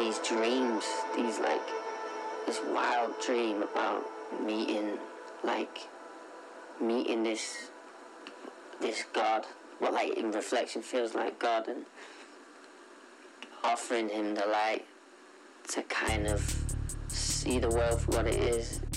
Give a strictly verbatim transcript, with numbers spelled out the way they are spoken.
these dreams, these like this wild dream about meeting, like meeting this this God, what like in reflection feels like God, and offering him the light to kind of see the world for what it is,